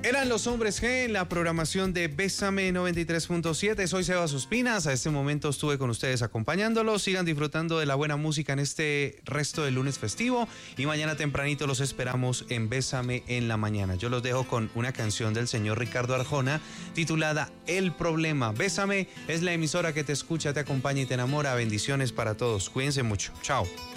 Eran los Hombres G en la programación de Bésame 93.7. Soy Sebas Ospinas. A este momento estuve con ustedes acompañándolos. Sigan disfrutando de la buena música en este resto del lunes festivo. Y mañana tempranito los esperamos en Bésame en la mañana. Yo los dejo con una canción del señor Ricardo Arjona titulada El Problema. Bésame es la emisora que te escucha, te acompaña y te enamora. Bendiciones para todos. Cuídense mucho. Chao.